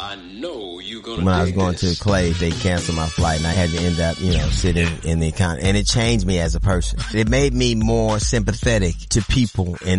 I know you're gonna. When I was going to Clay, they canceled my flight and I had to end up, sitting in the economy. And it changed me as a person. It made me more sympathetic to people in